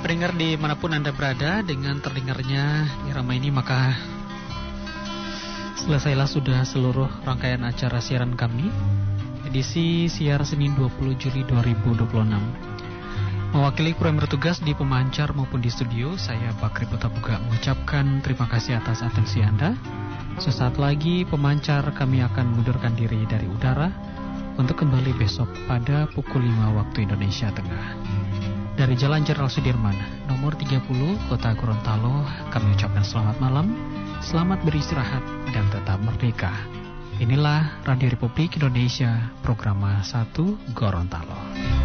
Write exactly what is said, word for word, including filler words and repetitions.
pendengar dimanapun Anda berada, dengan terdengarnya irama ini maka selesailah sudah seluruh rangkaian acara siaran kami edisi siar Senin dua puluh Juli dua ribu dua puluh enam. Mewakili kru yang bertugas di pemancar maupun di studio, saya Bakri Putabuga mengucapkan terima kasih atas atensi Anda. Sesaat lagi pemancar kami akan mengundurkan diri dari udara untuk kembali besok pada pukul lima waktu Indonesia Tengah. Dari Jalan Jenderal Sudirman, nomor tiga puluh, Kota Gorontalo, kami ucapkan selamat malam, selamat beristirahat, dan tetap merdeka. Inilah Radio Republik Indonesia, Programa satu Gorontalo.